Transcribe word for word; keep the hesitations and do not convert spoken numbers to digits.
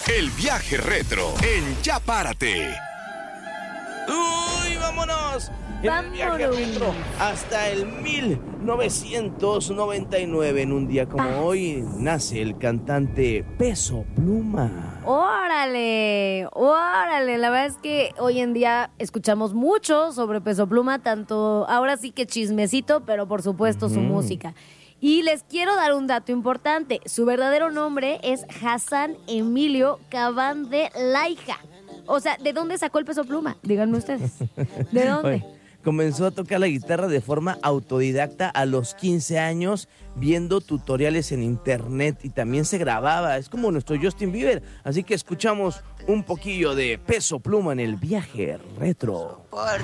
El viaje retro en Ya Párate. ¡Uy, vámonos! El viaje retro hasta el mil novecientos noventa y nueve. En un día como hoy nace el cantante Peso Pluma. ¡Órale! ¡Órale! La verdad es que hoy en día escuchamos mucho sobre Peso Pluma, tanto ahora sí que chismecito, pero por supuesto su Mm. música. Y les quiero dar un dato importante. Su verdadero nombre es Hassan Emilio Cabán de Laija. O sea, ¿de dónde sacó el Peso Pluma? Díganme ustedes. ¿De dónde? Oye, comenzó a tocar la guitarra de forma autodidacta a los quince años, viendo tutoriales en internet, y también se grababa. Es como nuestro Justin Bieber. Así que escuchamos un poquillo de Peso Pluma en el viaje retro. Por